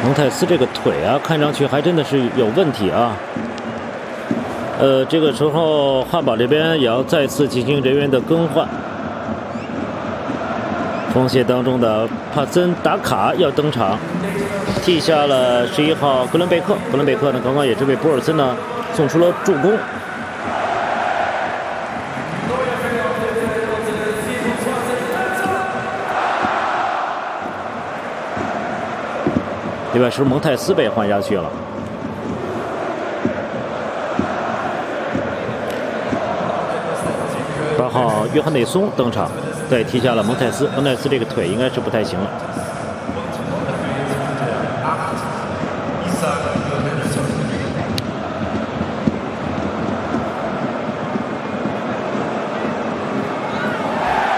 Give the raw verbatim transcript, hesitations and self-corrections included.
蒙泰斯这个腿啊，看上去还真的是有问题啊。呃，这个时候汉堡这边也要再次进行人员的更换。锋线当中的帕森达卡要登场，替下了十一号格伦贝克。格伦贝克呢，刚刚也是为博尔森呢送出了助攻。另外是蒙泰斯被换下去了。八号约翰内松登场，代替下了蒙泰斯。蒙泰斯这个腿应该是不太行了。